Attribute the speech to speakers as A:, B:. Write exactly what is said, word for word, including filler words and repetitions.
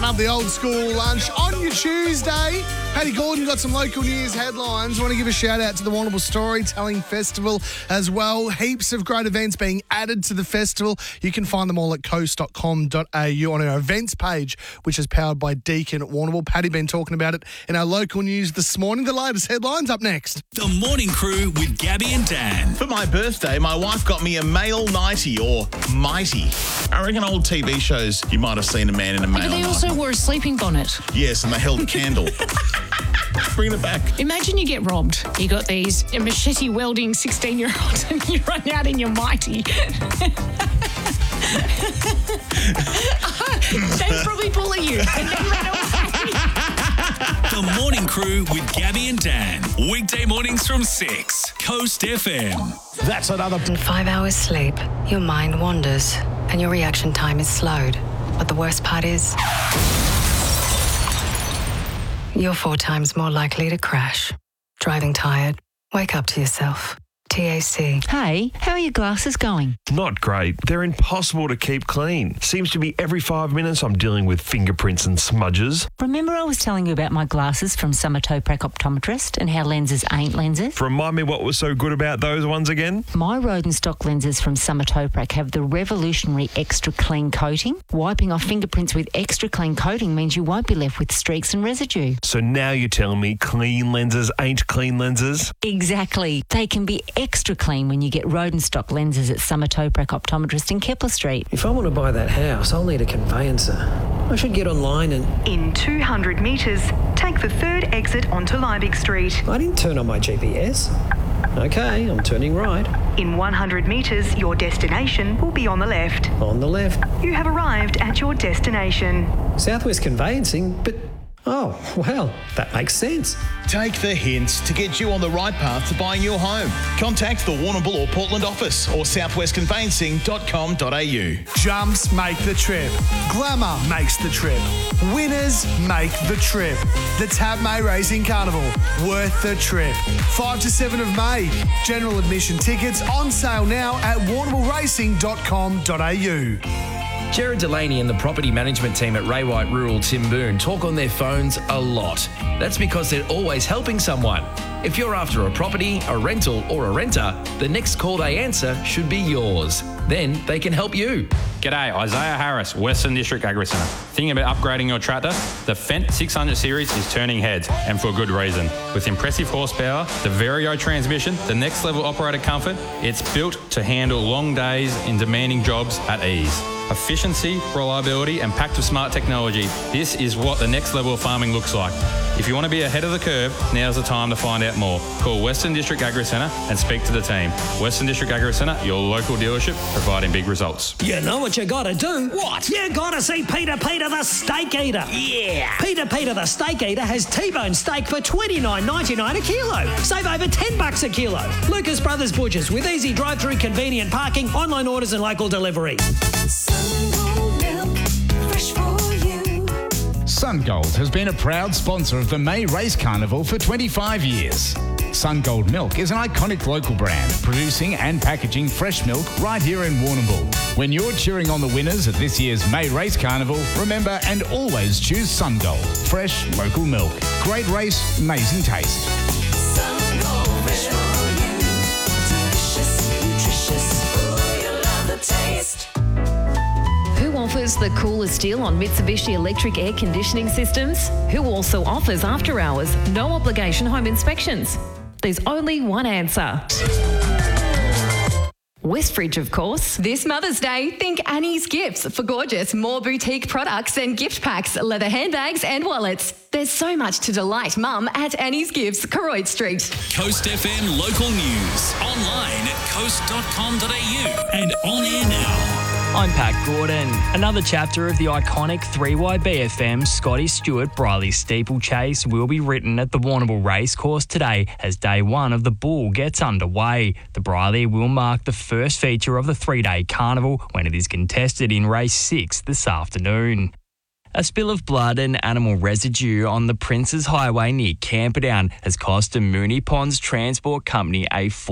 A: up the old school lunch on your Tuesday. Paddy Gordon got some local news headlines. Want to give a shout out to the Warrnambool Storytelling Festival as well. Heaps of great events being added to the festival. You can find them all at coast dot com dot a u on our events page, which is powered by Deakin at Warrnambool. Paddy been talking about it in our local news this morning. The latest headlines up next.
B: The Morning Crew with Gabby and Dan.
C: For my birthday, my wife got me a male nightie or mighty. I reckon old T V shows you might have seen a man in a male
D: But they
C: nightie.
D: also wore a sleeping bonnet.
C: Yes, and they held a candle. Bring it back.
D: Imagine you get robbed. You got these machete welding sixteen-year-olds and you run out in your mighty. They'd probably bully you and then run away.
B: The Morning Crew with Gabby and Dan. Weekday mornings from six. Coast F M.
A: That's another...
E: In five hours sleep, your mind wanders and your reaction time is slowed. But the worst part is, you're four times more likely to crash. Driving tired, wake up to yourself. T A C.
F: Hey, how are your glasses going?
G: Not great. They're impossible to keep clean. Seems to be every five minutes I'm dealing with fingerprints and smudges.
F: Remember I was telling you about my glasses from Summertoprac Optometrist and how lenses ain't lenses?
G: Remind me what was so good about those ones again?
F: My Rodenstock lenses from Summertoprac have the revolutionary extra clean coating. Wiping off fingerprints with extra clean coating means you won't be left with streaks and residue.
G: So now you're telling me clean lenses ain't clean lenses?
F: Exactly. They can be extra clean when you get Rodenstock lenses at Summertoprac Optometrist in Kepler Street.
H: If I want to buy that house, I'll need a conveyancer. I should get online and...
I: In two hundred metres, take the third exit onto Liebig Street.
H: I didn't turn on my G P S. Okay, I'm turning right.
I: In one hundred metres, your destination will be on the left.
H: On the left.
I: You have arrived at your destination.
H: Southwest Conveyancing, but... Oh, well, that makes sense.
C: Take the hints to get you on the right path to buying your home. Contact the Warrnambool or Portland office or southwest conveyancing dot com dot a u.
A: Jumps make the trip. Glamour makes the trip. Winners make the trip. The Tab May Racing Carnival. Worth the trip. five to seven of May. General admission tickets on sale now at warrnambool racing dot com dot a u.
J: Jared Delaney and the property management team at Ray White Rural Timboon talk on their phones a lot. That's because they're always helping someone. If you're after a property, a rental or a renter, the next call they answer should be yours. Then they can help you.
K: G'day, Isaiah Harris, Western District Agri Centre. Thinking about upgrading your tractor? The Fendt six hundred series is turning heads, and for good reason. With impressive horsepower, the Vario transmission, the next level operator comfort, it's built to handle long days in demanding jobs at ease. Efficiency, reliability and packed with smart technology. This is what the next level of farming looks like. If you want to be ahead of the curve, now's the time to find out more. Call Western District Agri Centre and speak to the team. Western District Agri Centre, your local dealership, providing big results.
L: You know what you gotta do? What? You gotta see Peter Peter the Steak Eater. Yeah. Peter Peter the Steak Eater has T-bone steak for twenty-nine ninety-nine a kilo. Save over ten bucks a kilo. Lucas Brothers Butchers with easy drive-through, convenient parking, online orders and local delivery.
M: SunGold has been a proud sponsor of the May Race Carnival for twenty-five years. SunGold Milk is an iconic local brand, producing and packaging fresh milk right here in Warrnambool. When you're cheering on the winners at this year's May Race Carnival, remember and always choose SunGold. Fresh, local milk. Great race, amazing taste.
N: SunGold, fresh for you. Delicious, nutritious. Ooh, you love the taste.
O: Who offers the coolest deal on Mitsubishi electric air conditioning systems? Who also offers after hours, no obligation home inspections? There's only one answer. Westbridge, of course.
P: This Mother's Day, think Annie's Gifts for gorgeous, more boutique products and gift packs, leather handbags and wallets. There's so much to delight Mum at Annie's Gifts, Koroit Street.
B: Coast F M local news. Online at coast dot com dot a u and on air now.
Q: I'm Pat Gordon. Another chapter of the iconic three Y B F M Scotty Stewart Briley Steeplechase will be written at the Warrnambool Racecourse today as day one of the Bull gets underway. The Briley will mark the first feature of the three-day carnival when it is contested in race six this afternoon. A spill of blood and animal residue on the Princes Highway near Camperdown has cost a Moonee Ponds Transport Company a